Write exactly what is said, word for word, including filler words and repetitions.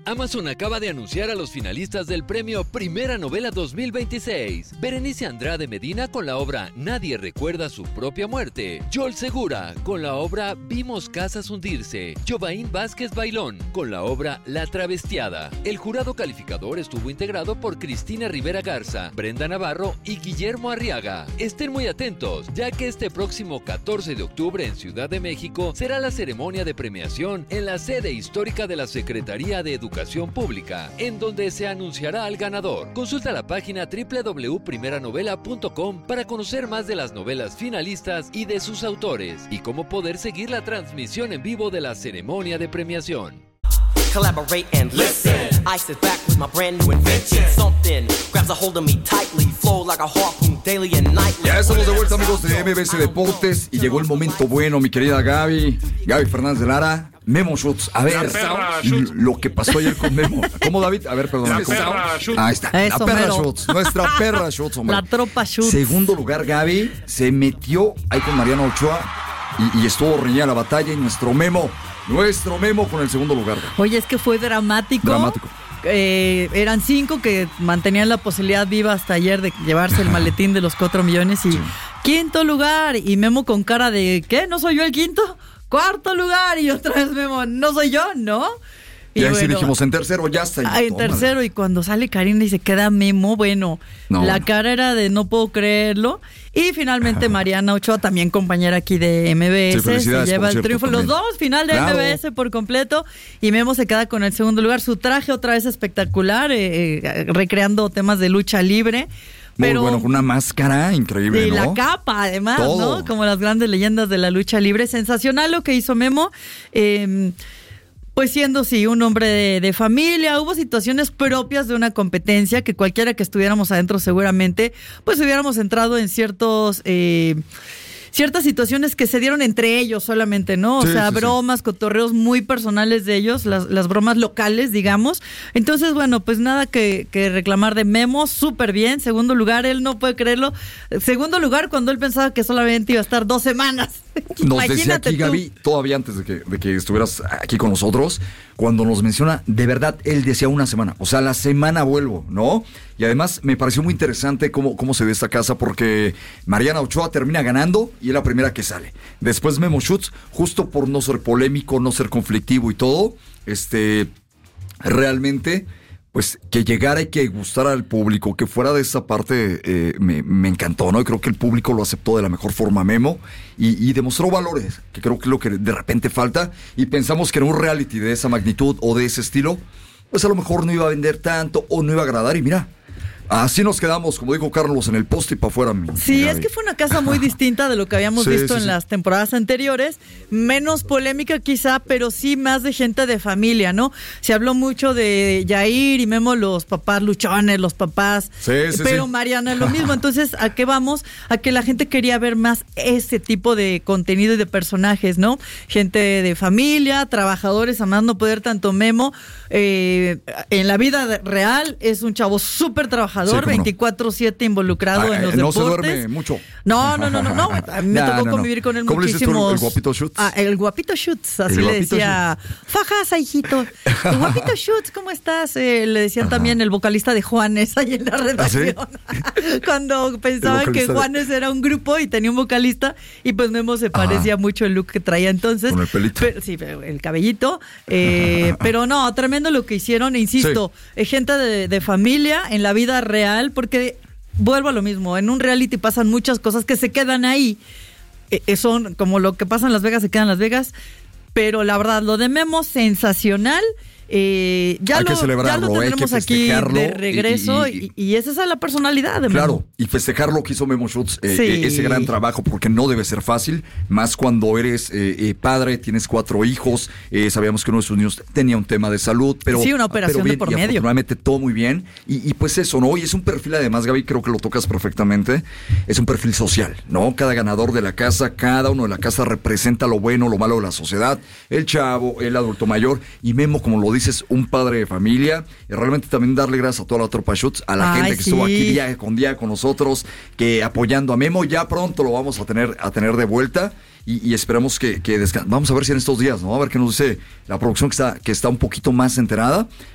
Amazon acaba de anunciar a los finalistas del premio Primera Novela dos mil veintiséis. Berenice Andrade Medina con la obra Nadie recuerda su propia muerte. Joel Segura con la obra Vimos casas hundirse. Jovaín Vázquez Bailón con la obra La travestiada. El jurado calificador estuvo integrado por Cristina Rivera Garza, Brenda Navarro y Guillermo Arriaga. Estén muy atentos, ya que este próximo catorce de octubre en Ciudad de México será la ceremonia de premiación en la sede histórica de la Secretaría de Educación Educación Pública, en donde se anunciará al ganador. Consulta la página doble u doble u doble u punto primera novela punto com para conocer más de las novelas finalistas y de sus autores, y cómo poder seguir la transmisión en vivo de la ceremonia de premiación. Collaborate and listen. I sit back with my brand new invention. Something grabs a hold of me tightly, flow like a harpoon daily and nightly. Ya estamos de vuelta, amigos de M B C Deportes, y llegó el momento bueno, mi querida Gaby, Gaby Fernández de Lara. Memo Schutz, a ver, lo que pasó ayer con Memo. ¿Cómo, David? A ver, perdón. La perra Schutz. Ahí está, Eso, la perra mero. Schutz, nuestra perra Schutz, hombre. La tropa Schutz. Segundo lugar, Gaby, se metió ahí con Mariana Ochoa y, y estuvo reñida la batalla, y nuestro Memo, nuestro Memo con el segundo lugar. Oye, es que fue dramático. Dramático. Eh, eran cinco que mantenían la posibilidad viva hasta ayer de llevarse el maletín de los cuatro millones y sí. Quinto lugar, y Memo con cara de ¿qué? ¿No soy yo el quinto? Cuarto lugar, y otra vez Memo, ¿no soy yo? ¿No? Y, y ahí bueno, sí dijimos, en tercero ya está. Ah, en tercero, y cuando sale Karina y se queda Memo, bueno, no, la bueno. cara era de no puedo creerlo. Y finalmente Mariana Ochoa, también compañera aquí de M B S, sí, se lleva el triunfo. También. Los dos, final de claro. M B S por completo, y Memo se queda con el segundo lugar. Su traje otra vez espectacular, eh, eh, recreando temas de lucha libre. Pero, muy bueno, con una máscara increíble, y ¿no? Y la capa, además, todo. ¿no? Como las grandes leyendas de la lucha libre. Sensacional lo que hizo Memo. Eh, Pues siendo, sí, un hombre de, de familia, hubo situaciones propias de una competencia que cualquiera que estuviéramos adentro seguramente, pues hubiéramos entrado en ciertos... Eh, ciertas situaciones que se dieron entre ellos solamente, ¿no? O sí, sea, sí, bromas, sí. cotorreos muy personales de ellos, las, las bromas locales, digamos. Entonces, bueno, pues nada que, que reclamar de Memo, súper bien. Segundo lugar, él no puede creerlo. Segundo lugar, cuando él pensaba que solamente iba a estar dos semanas. Nos decía aquí, tú. Gaby, todavía antes de que, de que estuvieras aquí con nosotros, cuando nos menciona, de verdad, él decía una semana. O sea, la semana vuelvo, ¿no? Y además me pareció muy interesante cómo, cómo se ve esta casa, porque Mariana Ochoa termina ganando y es la primera que sale. Después Memo Schutz, justo por no ser polémico, no ser conflictivo y todo, este, realmente, pues que llegara y que gustara al público, que fuera de esa parte, eh, me, me encantó, ¿no? Y creo que el público lo aceptó de la mejor forma, Memo, y, y demostró valores, que creo que es lo que de repente falta, y pensamos que en un reality de esa magnitud o de ese estilo, pues a lo mejor no iba a vender tanto o no iba a agradar, y mira, así nos quedamos, como dijo Carlos, en el poste y para afuera. Sí, es que fue una casa muy distinta de lo que habíamos sí, visto sí, en sí. las temporadas anteriores. Menos polémica quizá, pero sí más de gente de familia, ¿no? Se habló mucho de Yair y Memo, los papás luchones, los papás. Sí, sí, pero sí. Mariana es lo mismo. Entonces, ¿a qué vamos? A que la gente quería ver más ese tipo de contenido y de personajes, ¿no? Gente de familia, trabajadores, a más no poder, tanto Memo. Eh, en la vida real es un chavo súper trabajador. Sí, veinticuatro siete involucrado ah, en los no deportes. No se duerme mucho. No, no, no, no, no. A mí me nah, tocó no, convivir no. con él ¿Cómo muchísimos. Le dices tú, el guapito Schutz? Ah, el guapito Schutz, así le decía. Schutz. Fajas, hijito. El guapito Schutz, ¿cómo estás? Eh, le decían Ajá. también el vocalista de Juanes ahí en la redacción. ¿Ah, sí? Cuando pensaban que Juanes de... era un grupo y tenía un vocalista, y pues Memo se parecía Ajá. mucho el look que traía entonces. Con el pelito. Pero, sí, el cabellito. Eh, pero no, tremendo lo que hicieron. Insisto, sí. gente de, de familia en la vida real, porque vuelvo a lo mismo, en un reality pasan muchas cosas que se quedan ahí, eh, son como lo que pasa en Las Vegas, se quedan en Las Vegas, pero la verdad, lo de Memo, sensacional. Eh, ya, hay lo, que celebrarlo, ya lo tendremos aquí de regreso, y, y, y, y esa es la personalidad de Memo. Claro, y festejar lo que hizo Memo Schutz, eh, sí. ese gran trabajo, porque no debe ser fácil, más cuando eres eh, eh, padre, tienes cuatro hijos, eh, sabíamos que uno de sus niños tenía un tema de salud, pero sí, una operación pero bien, de por y medio. Afortunadamente todo muy bien, y, y pues eso, ¿no? Y es un perfil, además, Gaby, creo que lo tocas perfectamente, es un perfil social, ¿no? Cada ganador de la casa, cada uno de la casa representa lo bueno, lo malo de la sociedad, el chavo, el adulto mayor, y Memo, como lo dices, un padre de familia, y realmente también darle gracias a toda la tropa Schutz, a la Ay, gente que sí. estuvo aquí día con día con nosotros, que apoyando a Memo. Ya pronto lo vamos a tener a tener de vuelta, y, y esperamos que, que descanse. Vamos a ver si en estos días, ¿no? A ver qué nos dice la producción, que está, que está un poquito más enterada,